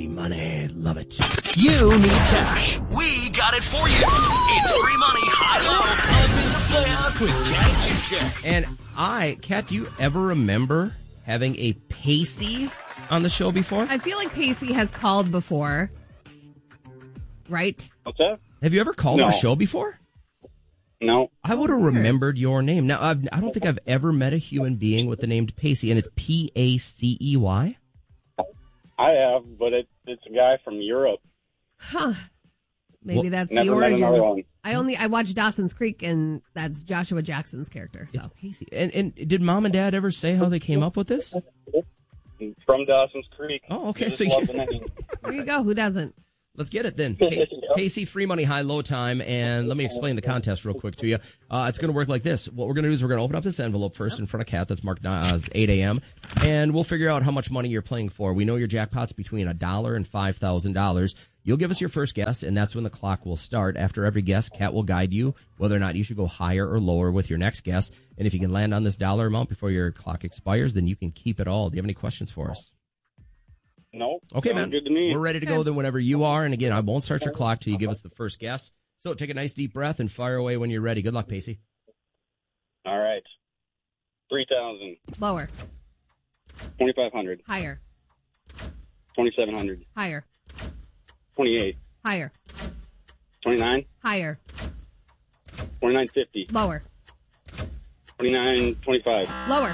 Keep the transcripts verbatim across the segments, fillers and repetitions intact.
Free money. Love it. You need cash. We got it for you. It's free money, high-low, up in the Playhouse with Cat and J J. And I, Kat, do you ever remember having a Pacey on the show before? I feel like Pacey has called before. Right? What's that? Have you ever called No. our show before? No. I would have remembered your name. Now, I've, I don't think I've ever met a human being with the name Pacey, and it's P A C E Y. I have, but it, it's a guy from Europe. Huh. Maybe Well, that's Never the met origin. another one. I only I watched Dawson's Creek, and that's Joshua Jackson's character. So It's Pacey. And, and did Mom and Dad ever say how they came up with this? From Dawson's Creek. Oh, okay, Just so love you- the name. there you go. Who doesn't? Let's get it then. Pa- Pacey, free money, high, low time. And let me explain the contest real quick to you. Uh, it's going to work like this. What we're going to do is we're going to open up this envelope first in front of Kat that's marked uh, as eight a.m. And we'll figure out how much money you're playing for. We know your jackpot's between a dollar and five thousand dollars. You'll give us your first guess, and that's when the clock will start. After every guess, Kat will guide you whether or not you should go higher or lower with your next guess. And if you can land on this dollar amount before your clock expires, then you can keep it all. Do you have any questions for us? No. Okay, Sounds man. good to me. We're ready to go then whenever you are. And again, I won't start your clock till you give us the first guess. So take a nice deep breath and fire away when you're ready. Good luck, Pacey. All right. three thousand. Lower. twenty-five hundred. Higher. twenty-seven hundred. Higher. twenty-eight. Higher. twenty-nine. Higher. twenty-nine fifty. Lower. twenty-nine twenty-five. Lower.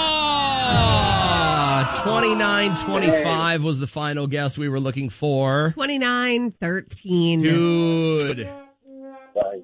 Ah, twenty-nine twenty-five was the final guess we were looking for. twenty-nine thirteen. Dude. Right.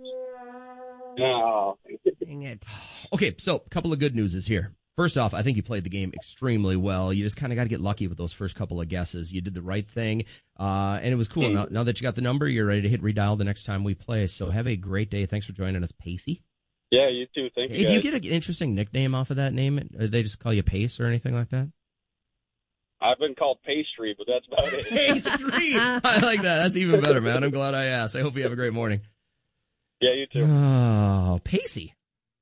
No. Dang it. Okay, so a couple of good news is here. First off, I think you played the game extremely well. You just kind of got to get lucky with those first couple of guesses. You did the right thing, uh, and it was cool. Now, now that you got the number, you're ready to hit redial the next time we play. So have a great day. Thanks for joining us, Pacey. Yeah, you too. Thank you, Hey, do you guys. get an interesting nickname off of that name? Or they just call you Pace or anything like that? I've been called Pastry, but that's about it. Pastry! I like that. That's even better, man. I'm glad I asked. I hope you have a great morning. Yeah, you too. Oh, Pacey.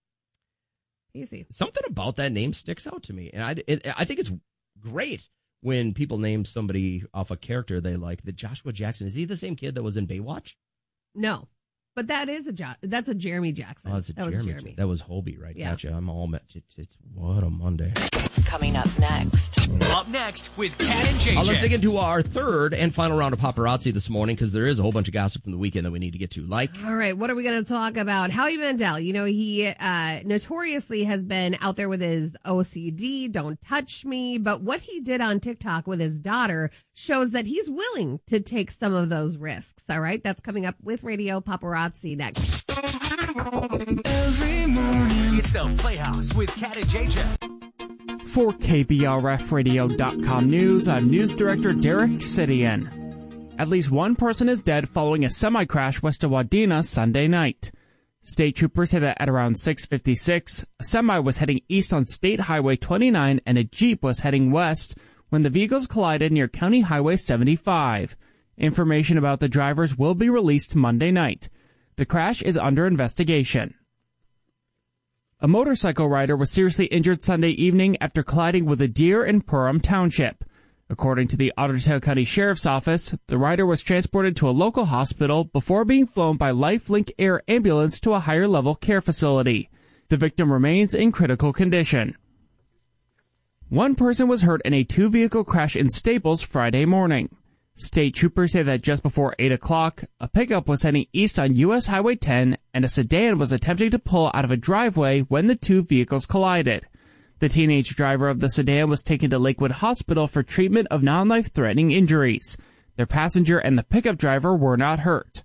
Easy. Something about that name sticks out to me. And I, it, I think it's great when people name somebody off a character they like. The Joshua Jackson, is he the same kid that was in Baywatch? No. But that is a jo- that's a Jeremy Jackson. Oh, that's a that Jeremy. was Jeremy. That was Hobie, right? Yeah. Gotcha. I'm all met. It's, it's what a Monday. Coming up next. Up next with Cat and J J. Uh, let's dig into our third and final round of paparazzi this morning because there is a whole bunch of gossip from the weekend that we need to get to. Like, All right, what are we going to talk about? Howie Mandel, you know, he uh, notoriously has been out there with his O C D, don't touch me, but what he did on TikTok with his daughter shows that he's willing to take some of those risks, all right? That's coming up with Radio Paparazzi next. Every morning. It's the Playhouse with Cat and J J. For K B R F radio dot com News, I'm News Director Derek Sidian. At least one person is dead following a semi-crash west of Wadena Sunday night. State troopers say that at around six fifty-six, a semi was heading east on State Highway twenty-nine and a Jeep was heading west when the vehicles collided near County Highway seventy-five. Information about the drivers will be released Monday night. The crash is under investigation. A motorcycle rider was seriously injured Sunday evening after colliding with a deer in Perham Township. According to the Otter Tail County Sheriff's Office, the rider was transported to a local hospital before being flown by LifeLink Air Ambulance to a higher-level care facility. The victim remains in critical condition. One person was hurt in a two-vehicle crash in Staples Friday morning. State troopers say that just before eight o'clock, a pickup was heading east on U S Highway ten and a sedan was attempting to pull out of a driveway when the two vehicles collided. The teenage driver of the sedan was taken to Lakewood Hospital for treatment of non-life-threatening injuries. Their passenger and the pickup driver were not hurt.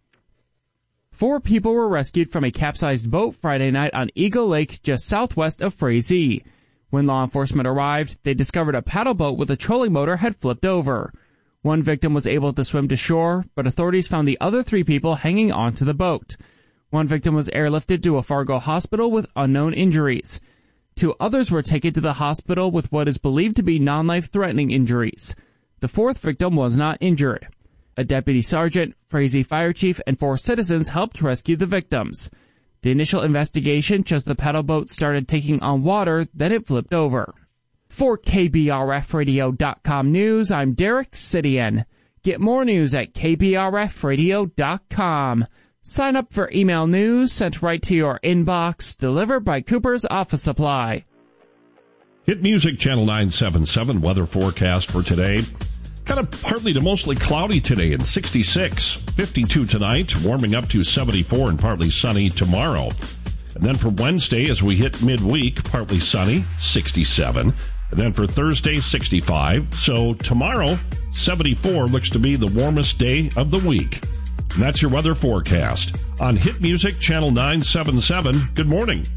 Four people were rescued from a capsized boat Friday night on Eagle Lake just southwest of Frazee. When law enforcement arrived, they discovered a paddle boat with a trolling motor had flipped over. One victim was able to swim to shore, but authorities found the other three people hanging onto the boat. One victim was airlifted to a Fargo hospital with unknown injuries. Two others were taken to the hospital with what is believed to be non-life-threatening injuries. The fourth victim was not injured. A deputy sergeant, Frazee fire chief, and four citizens helped rescue the victims. The initial investigation shows the paddle boat started taking on water, then it flipped over. For K B R F radio dot com News, I'm Derek Sidian. Get more news at K B R F radio dot com. Sign up for email news sent right to your inbox, delivered by Cooper's Office Supply. Hit Music Channel nine seventy-seven weather forecast for today. Kind of partly to mostly cloudy today and sixty-six. fifty-two tonight, warming up to seventy-four and partly sunny tomorrow. And then for Wednesday, as we hit midweek, partly sunny, sixty-seven. And then for Thursday, sixty-five. So tomorrow, seventy-four looks to be the warmest day of the week. And that's your weather forecast on Hit Music Channel nine seventy-seven. Good morning.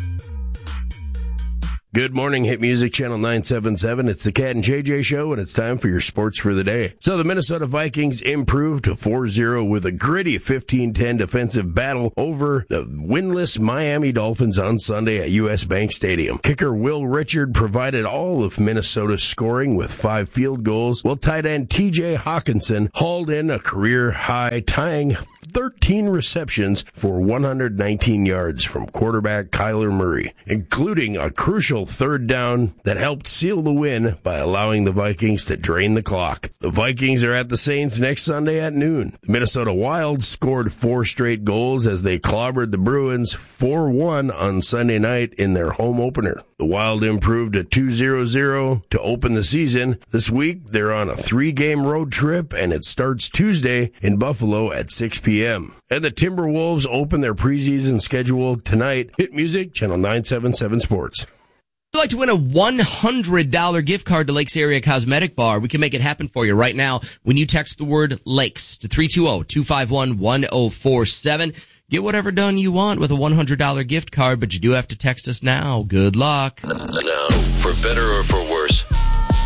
Good morning, Hit Music Channel nine seventy-seven. It's the Cat and J J Show, and it's time for your sports for the day. So the Minnesota Vikings improved to four zero with a gritty fifteen ten defensive battle over the winless Miami Dolphins on Sunday at U S Bank Stadium. Kicker Will Richard provided all of Minnesota's scoring with five field goals, while tight end T J Hawkinson hauled in a career high, tying thirteen receptions for one hundred nineteen yards from quarterback Kyler Murray, including a crucial third down that helped seal the win by allowing the Vikings to drain the clock. The Vikings are at the Saints next Sunday at noon. The Minnesota Wild scored four straight goals as they clobbered the Bruins four one on Sunday night in their home opener. The Wild improved to two zero zero to open the season. This week, they're on a three-game road trip, and it starts Tuesday in Buffalo at six p.m. And the Timberwolves open their preseason schedule tonight. Hit Music, Channel nine seventy-seven Sports. If you'd like to win a one hundred dollars gift card to Lakes Area Cosmetic Bar, we can make it happen for you right now when you text the word Lakes to three two zero, two five one, one zero four seven. Get whatever done you want with a one hundred dollars gift card, but you do have to text us now. Good luck. Now, for better or for worse,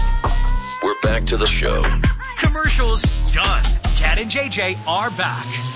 we're back to the show. Commercials done. Cat and J J are back.